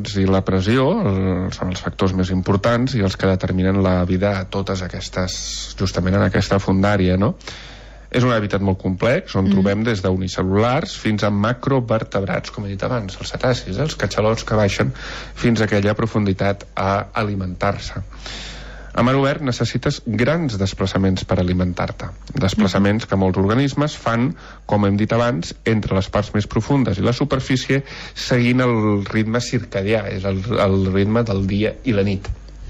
nutrients i la pressió són els factors més importants i els que determinen la vida a totes aquestes, justament en aquesta fundària, no? És un hàbitat molt complex, on trobem des d'unicel·lulars fins a macrovertebrats, com he dit abans, els cetacis, els catxalots que baixen fins a aquella profunditat a alimentar-se. A mar obert necessites grans desplaçaments per alimentar-te, desplaçaments que molts organismes fan, com hem dit abans, entre les parts més profundes i la superfície, seguint el ritme circadià, és el ritme del dia i la nit.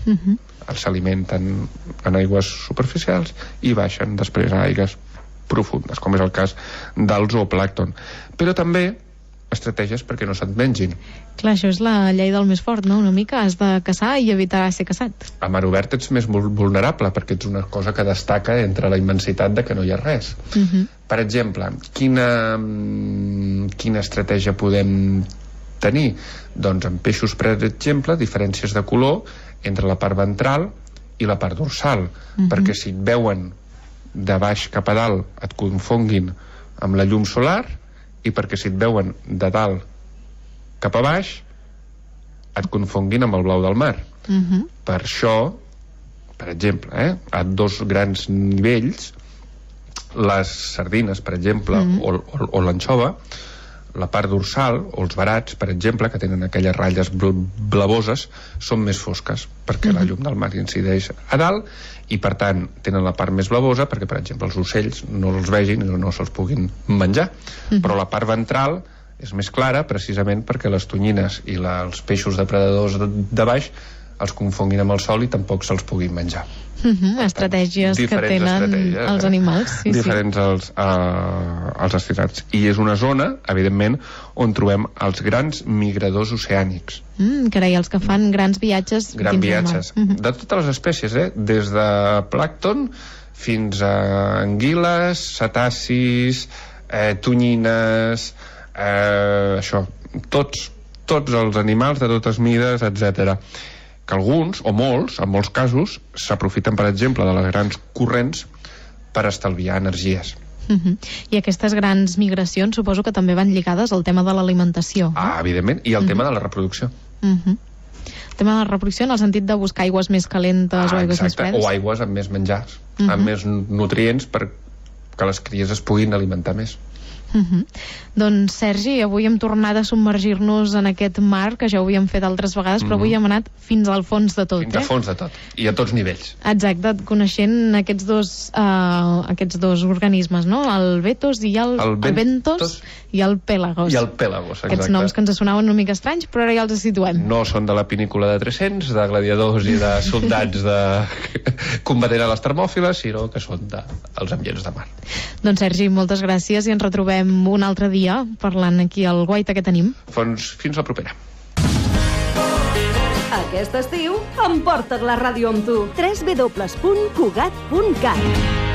S'alimenten en aigües superficials i baixen després a aigües profundes, com és el cas del zooplàncton. Però també estratègies perquè no se't mengin. Clar, això és la llei del més fort, no? Una mica has de caçar i evitar ser caçat. A mar obert ets més vulnerable perquè ets una cosa que destaca entre la immensitat de que no hi ha res. Per exemple, quina estratègia podem tenir? Doncs en peixos, per exemple, diferències de color entre la part ventral i la part dorsal, perquè si et veuen de baix cap a dalt et confonguin amb la llum solar, i perquè si et veuen de dalt cap a baix et confonguin amb el blau del mar. Per això, per exemple, a dos grans nivells, les sardines, per exemple, o l'anxova, la part dorsal, o els verats, per exemple, que tenen aquelles ratlles blavoses, són més fosques, perquè la llum del mar incideix a dalt, i per tant tenen la part més blavosa perquè, per exemple, els ocells no els vegin i no se'ls puguin menjar. Però la part ventral és més clara precisament perquè les tonyines i els peixos depredadors de baix els confonguin amb el sol i tampoc se'ls puguin menjar. Estratègies que tenen els animals. Diferents als destinats. I és una zona, evidentment, on trobem els grans migradors oceànics. Carai, els que fan grans viatges dins del mar. De totes les espècies, des de plàncton fins a anguiles, cetacis, tonyines, tots els animals de totes mides, etc. Que alguns, o molts, en molts casos, s'aprofiten, per exemple, de les grans corrents per estalviar energies. I aquestes grans migracions suposo que també van lligades al tema de l'alimentació. Evidentment, i al tema de la reproducció. El tema de la reproducció en el sentit de buscar aigües més calentes o aigües més fredes. O aigües amb més menjars, amb més nutrients perquè les cries es puguin alimentar més. Doncs Sergi, avui hem tornat a submergir-nos en aquest mar que ja ho havíem fet altres vegades, però avui hem anat fins al fons de tot. Fins al fons de tot, i a tots nivells. Exacte, coneixent aquests dos organismes, no? El Betos i el Bentos i el Pélagos. I el Pélagos, exacte. Aquests noms que ens sonaven una mica estranys, però ara ja els situem. No són de la pinícula de 300, de gladiadors i de soldats combatent a les termòfiles, sinó que són dels ambients de mar. Doncs Sergi, moltes gràcies i ens retrobem un altre dia parlant aquí al Guaita que tenim. Fins la propera. Aquest estiu emporta't la ràdio amb tu. www.cugat.cat